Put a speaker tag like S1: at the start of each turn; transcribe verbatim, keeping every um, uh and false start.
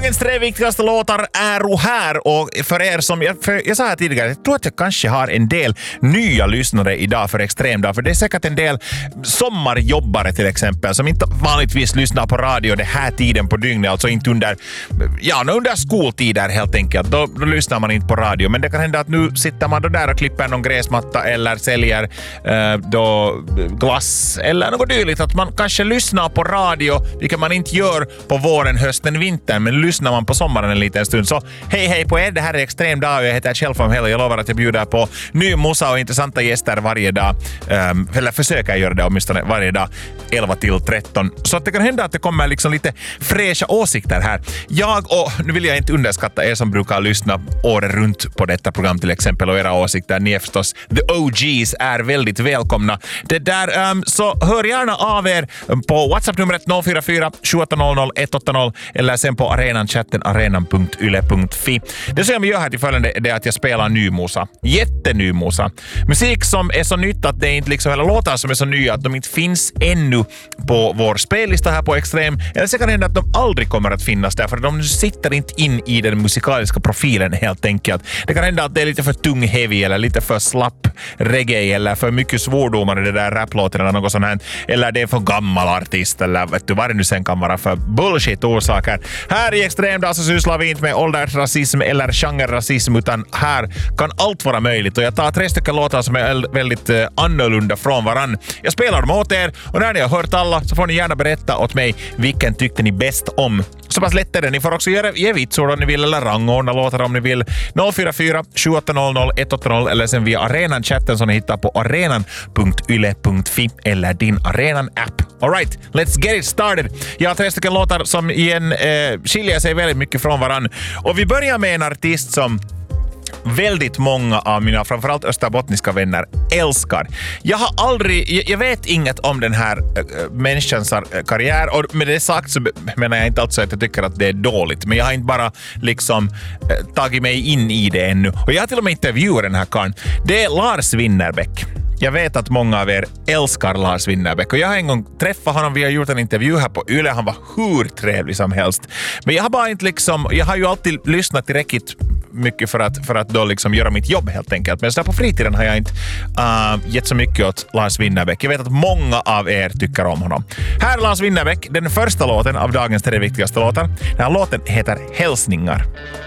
S1: Dagens tre viktigaste låtar är här, och för er som, jag, för jag sa här tidigare, jag tror att jag kanske har en del nya lyssnare idag för Extremdag, för det är säkert en del sommarjobbare till exempel som inte vanligtvis lyssnar på radio det här tiden på dygnet, alltså inte under, ja, under skoltider helt enkelt, då, då lyssnar man inte på radio, men det kan hända att nu sitter man då där och klipper någon gräsmatta eller säljer eh, då glass eller något dylikt, att man kanske lyssnar på radio, vilket man inte gör på våren, hösten, vintern, men lyssnar man på sommaren en liten stund. Så hej hej på er, det här är Extremdag och jag heter Kjell från Hell. Jag lovar att jag bjuder på ny musa och intressanta gäster varje dag, um, eller försöker göra det åtminstone varje dag elva till tretton, så att det kan hända att det kommer liksom lite fräscha åsikter här. Jag, och nu vill jag inte underskatta er som brukar lyssna året runt på detta program till exempel, och era åsikter, ni är förstås the O Gs, är väldigt välkomna. Det där, um, så hör gärna av er på WhatsApp-numret noll fyra fyra sju åtta noll noll ett åtta noll eller sen på arenan-chatten arenan punkt yle punkt fi. Det som jag gör här till följande är att jag spelar ny musa. Jätteny musa. Musik som är så nytt att det är inte liksom, eller låtar som är så nya att de inte finns ännu på vår spellista här på Extrem. Eller så kan det hända att de aldrig kommer att finnas där, för de sitter inte in i den musikaliska profilen helt enkelt. Det kan hända att det är lite för tung heavy eller lite för slapp reggae eller för mycket svordomar i det där raplåten eller något sånt här. Eller det är för gammal artist eller vet du vad det nu sen kan vara för bullshit-orsaker. Här i Extremdag så sysslar vi inte med åldersrasism eller genrerasism, utan här kan allt vara möjligt, och jag tar tre stycken låtar som är väldigt uh, annorlunda från varann. Jag spelar dem åt er, och när ni har hört alla så får ni gärna berätta åt mig vilken tyckte ni bäst om. Så pass lätt är det. Ni får också göra, ge vitsord om ni vill eller rangordna låtar om ni vill. noll fyra fyra sju åtta noll noll ett åtta noll eller sen via arenan-chatten som ni hittar på arenan punkt yle punkt fi eller din Arenan-app. Alright, let's get it started. Jag har tre stycken låtar som igen eh, skiljer sig väldigt mycket från varann. Och vi börjar med en artist som väldigt många av mina, framförallt österbottniska vänner, älskar. Jag har aldrig, jag, jag vet inget om den här äh, människans äh, karriär, och med det sagt så menar jag inte alltså att jag tycker att det är dåligt, men jag har inte bara liksom äh, tagit mig in i det ännu. Och jag har till och med intervjuat den här karln. Det är Lars Winnerbäck. Jag vet att många av er älskar Lars Winnerbäck, och jag har en gång träffat honom, vi har gjort en intervju här på Yle, han var hur trevlig som helst. Men jag har bara inte liksom, jag har ju alltid lyssnat tillräckligt mycket för att, för att då liksom göra mitt jobb helt enkelt. Men så där på fritiden har jag inte uh, gett så mycket åt Lars Winnerbäck. Jag vet att många av er tycker om honom. Här är Lars Winnerbäck, den första låten av dagens tre viktigaste låtar. Den här låten heter Hälsningar.